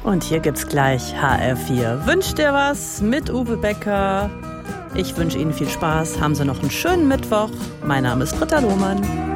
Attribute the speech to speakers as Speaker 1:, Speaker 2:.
Speaker 1: Und hier gibt's gleich HR4. Wünscht dir was mit Uwe Becker? Ich wünsche Ihnen viel Spaß. Haben Sie noch einen schönen Mittwoch. Mein Name ist Britta Lohmann.